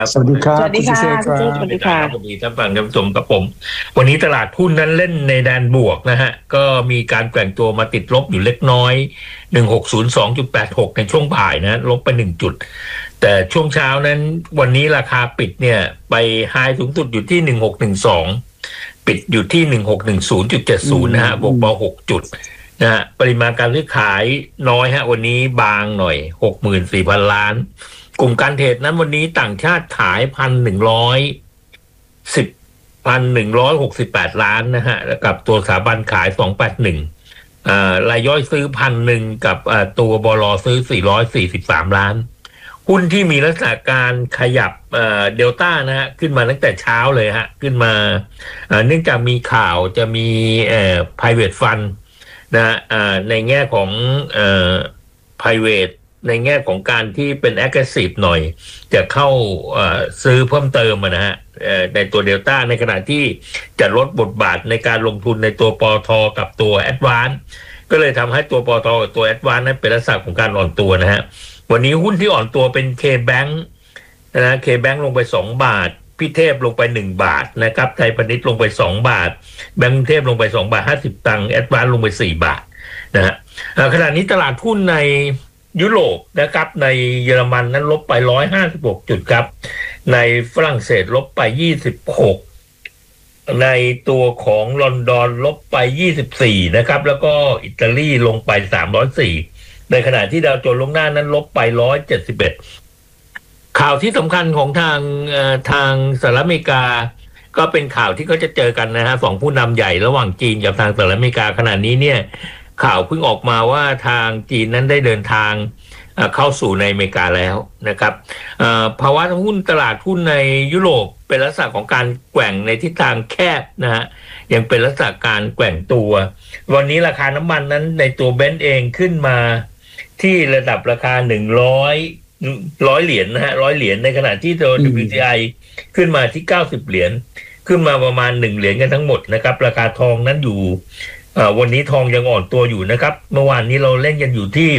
สวัสดีครัสบคุณสุวัสดีค่ะเชษครัคุณเจษบสวัสดีค่ะสวัสดีท่านฟังท่านผู้ชมกับผมวันนี้ตลาดหุ้นนั้นเล่นในแดนบวกนะฮะก็มีการแกว่งตัวมาติดลบอยู่เล็กน้อย1602.86ในช่วงบ่ายนะลบไป1 จุดแต่ช่วงเช้านั้นวันนี้ราคาปิดเนี่ยไปไฮสูงสุดอยู่ที่1612ปิดอยู่ที่1610.70นะฮะบวกมา6 จุดนะฮะปริมาณการซื้อขายน้อยฮะวันนี้บางหน่อย64,000 ล้านกลุ่มการเทรดนั้นวันนี้ต่างชาติขาย1,168 ล้านนะฮะแล้วกับตัวสถาบันขาย281รายย่อยซื้อ1,000กับตัวบล.ซื้อ443 ล้านหุ้นที่มีลักษณะการขยับเดลต้านะฮะขึ้นมาตั้งแต่เช้าเลยฮะขึ้นมาเนื่องจากมีข่าวจะมีprivate fund นะในแง่ของprivate ในแง่ของการที่เป็น aggressive หน่อยจะเข้าซื้อเพิ่มเติมนะฮะในตัวเดลต้าในขณะที่จะลดบทบาทในการลงทุนในตัวปตท.กับตัวแอดวานซ์ก็เลยทำให้ตัวปตท.กับตัวแอดวานซ์นั้นเป็นลักษณะของการอ่อนตัวนะฮะวันนี้หุ้นที่อ่อนตัวเป็น K-Bank นะK-Bank ลงไป2 บาทพิเทพลงไป1 บาทนะครับไทยพาณิชย์ลงไป2 บาทแบงก์กรุงเทพลงไป2 บาท 50 ตังค์แอดวานซ์ลงไป4 บาทนะฮะขณะนี้ตลาดหุ้นในยุโรปนะครับในเยอรมันนั้นลบไป156 จุดครับในฝรั่งเศสลบไป26ในตัวของลอนดอนลบไป24นะครับแล้วก็อิตาลีลงไป304ในขณะที่ดาวโจนส์ล่วงหน้านั้นลบไป171ข่าวที่สำคัญของทางสหรัฐอเมริกาก็เป็นข่าวที่เขาจะเจอกันนะฮะ2 ผู้นำใหญ่ระหว่างจีนกับทางสหรัฐอเมริกาขณะนี้เนี่ยข่าวเพิ่งออกมาว่าทางจีนนั้นได้เดินทางเข้าสู่ในอเมริกาแล้วนะครับภาวะหุ้นตลาดหุ้นในยุโรปเป็นลักษณะของการแกว่งในทิศทางแคบนะฮะยังเป็นลักษณะการแกว่งตัววันนี้ราคาน้ำมันนั้นในตัวเบนซ์เองขึ้นมาที่ระดับราคา100 เหรียญนะฮะ100 เหรียญในขณะที่ตัว WTI ขึ้นมาที่90 เหรียญขึ้นมาประมาณ1 เหรียญกันทั้งหมดนะครับราคาทองนั้นอยู่วันนี้ทองยังอ่อนตัวอยู่นะครับเมื่อวานนี้เราเล่นกันอยู่ที่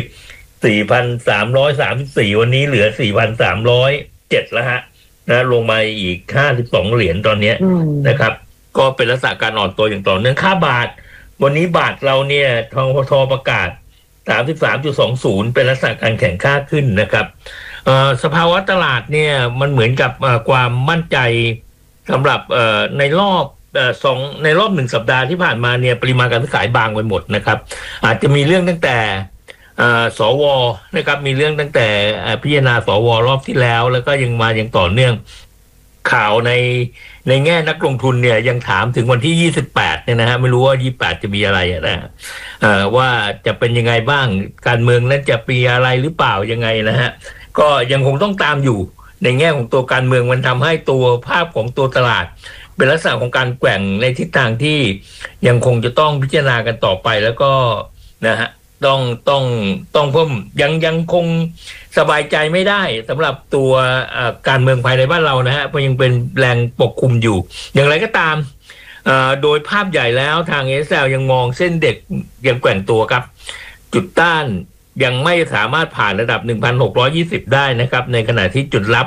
4,334วันนี้เหลือ4,307แล้วฮะนะลงมาอีก52 เหรียญตอนนี้นะครับก็เป็นลักษณะการอ่อนตัวอย่างต่อเนื่องค่าบาทวันนี้บาทเราเนี่ยทางปตท.ประกาศ33.20เป็นลักษณะการแข่งค่าขึ้นนะครับสภาวะตลาดเนี่ยมันเหมือนกับความมั่นใจสำหรับในรอบ1 สัปดาห์ที่ผ่านมาเนี่ยปริมาณการซื้อขายบางไปหมดนะครับอาจจะมีเรื่องตั้งแต่สวนะครับมีเรื่องตั้งแต่พิจารณาสวรอบที่แล้วแล้วก็ยังมาอย่างต่อเนื่องข่าวในแง่นักลงทุนเนี่ยยังถามถึงวันที่28เนี่ยนะฮะไม่รู้ว่า28จะมีอะไรนะว่าจะเป็นยังไงบ้างการเมืองนั้นจะมีอะไรหรือเปล่ายังไงนะฮะก็ยังคงต้องตามอยู่ในแง่ของตัวการเมืองมันทำให้ตัวภาพของตัวตลาดเป็นลักษณะของการแกว่งในทิศทางที่ยังคงจะต้องพิจารณากันต่อไปแล้วก็นะฮะต้องเพิ่มยังคงสบายใจไม่ได้สำหรับตัวการเมืองภายในบ้านเรานะฮะเพราะยังเป็นแรงปกคลุมอยู่อย่างไรก็ตามโดยภาพใหญ่แล้วทาง SL ยังมองเส้นเด็กยังแกว่งตัวครับจุดต้านยังไม่สามารถผ่านระดับ 1,620 ได้นะครับในขณะที่จุดรับ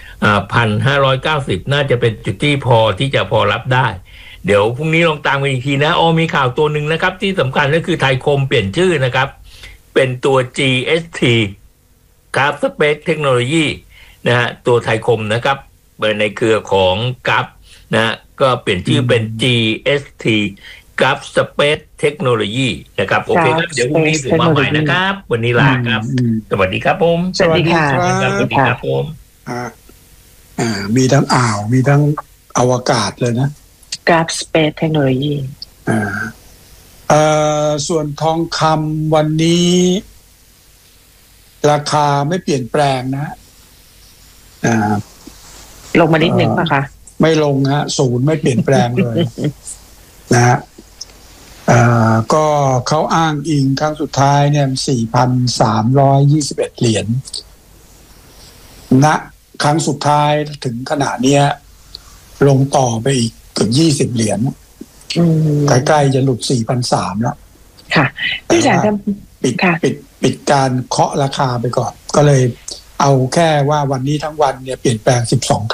1,590 น่าจะเป็นจุดที่พอที่จะพอรับได้เดี๋ยวพรุ่งนี้ลองตามกันอีกทีนะมีข่าวตัวหนึ่งนะครับที่สำคัญก็คือไทยคมเปลี่ยนชื่อนะครับเป็นตัว GST Gulf Space Technology นะฮะตัวไทยคมนะครับในเครือของกัฟนะก็เปลี่ยนชื่อเป็น GST Gulf Space Technology นะครับโอเคครับเดี๋ยวพรุ่งนี้ผมมาใหม่นะครับวันนี้ลาครับสวัสดีครับผมสวัสดีค่ะสวัสดีครับผมมีทั้งอ่าวมีทั้งอวกาศเลยนะ Gulf Space Technology ส่วนทองคำวันนี้ราคาไม่เปลี่ยนแปลงนะลงมานิดนึงป่ะคะไม่ลงฮะศูนย์ไม่เปลี่ยนแปลงเลย นะฮะก็เขาอ้างอิงครั้งสุดท้ายเนี่ย 4,321 เหรียญณครั้งสุดท้ายถึงขณะนี้ลงต่อไปอีกเกือบ20 เหรียญใกล้ๆจะหลุด 4,300 แล้วค่ะที่อาจารย์ปิดการเคาะราคาไปก่อนก็เลยเอาแค่ว่าวันนี้ทั้งวันเนี่ยเปลี่ยนแปลง12